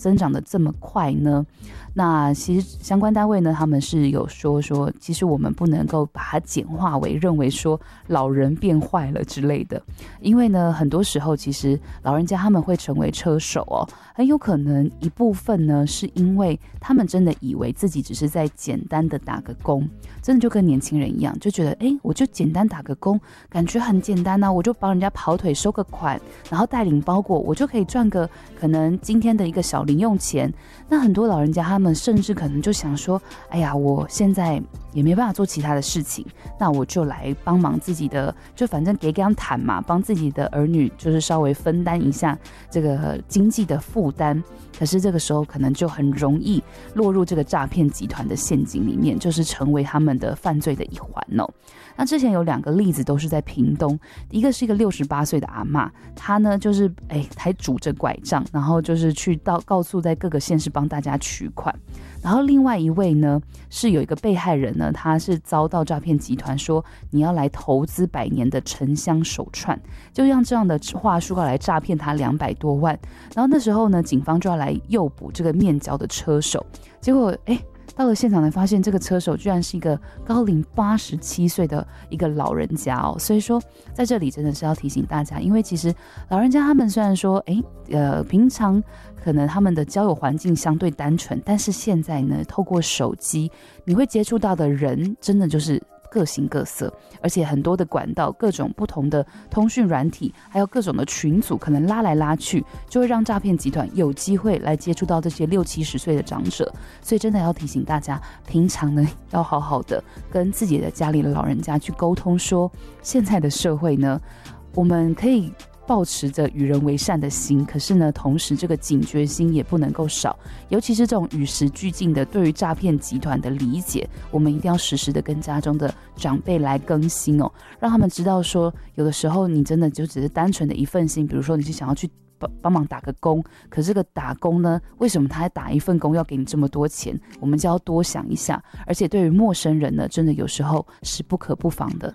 增长的这么快呢？那其实相关单位呢，他们是有说，其实我们不能够把它简化为认为说老人变坏了之类的，因为呢，很多时候其实老人家他们会成为车手哦，很有可能一部分呢是因为他们真的以为自己只是在简单的打个工，真的就跟年轻人一样，就觉得我就简单打个工，感觉很简单啊，我就帮人家跑腿收个款，然后带领包裹，我就可以赚个可能今天的一个小零用钱。那很多老人家他们甚至可能就想说，哎呀，我现在也没办法做其他的事情，那我就来帮忙自己的，就反正给他们谈嘛，帮自己的儿女就是稍微分担一下这个经济的负担。可是这个时候可能就很容易落入这个诈骗集团的陷阱里面，就是成为他们的犯罪的一环哦。那之前有2个例子都是在屏东，一个是一个68岁的阿嬷，她呢就是还拄着拐杖，然后就是去告诉在各个县市帮大家取款。然后另外一位呢是有一个被害人呢，他是遭到诈骗集团说你要来投资100年的沉香手串，就用这样的话术要来诈骗他200多万。然后那时候呢，警方就要来诱捕这个面交的车手，结果到了现场才发现，这个车手居然是一个高龄87岁的一个老人家哦。所以说，在这里真的是要提醒大家，因为其实老人家他们虽然说，平常可能他们的交友环境相对单纯，但是现在呢，透过手机，你会接触到的人真的就是各形各色，而且很多的管道，各种不同的通讯软体，还有各种的群组，可能拉来拉去，就会让诈骗集团有机会来接触到这些60、70岁的长者。所以真的要提醒大家，平常呢要好好的跟自己的家里的老人家去沟通说，现在的社会呢，我们可以抱持着与人为善的心，可是呢，同时这个警觉心也不能够少，尤其是这种与时俱进的对于诈骗集团的理解，我们一定要时时的跟家中的长辈来更新哦，让他们知道说，有的时候你真的就只是单纯的一份心，比如说你是想要去帮忙打个工，可是这个打工呢，为什么他还打一份工要给你这么多钱？我们就要多想一下，而且对于陌生人呢，真的有时候是不可不防的。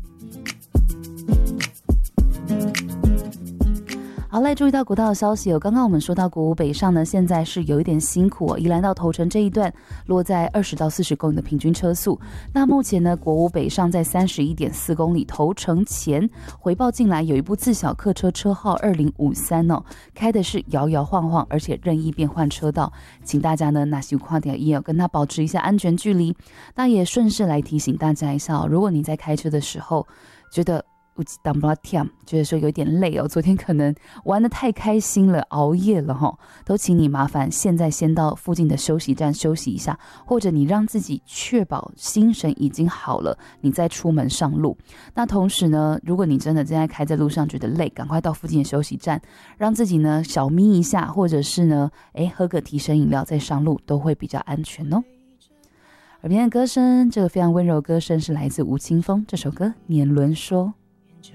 好，来注意到国道的消息刚刚我们说到国五北上呢，现在是有一点辛苦宜兰到头城这一段落在20到40公里的平均车速。那目前呢，国五北上在31.4公里，头城前回报进来有一部自小客车车号2053开的是摇摇晃晃，而且任意变换车道，请大家呢那是跨点也要跟他保持一下安全距离。那也顺势来提醒大家一下如果你在开车的时候觉得觉得说有点累昨天可能玩得太开心了，熬夜了都请你麻烦现在先到附近的休息站休息一下，或者你让自己确保心神已经好了，你再出门上路。那同时呢，如果你真的正在开在路上觉得累，赶快到附近的休息站，让自己呢小眯一下，或者是呢喝个提神饮料再上路，都会比较安全哦。耳边的歌声，这个非常温柔的歌声是来自吴青峰，这首歌《年轮说》。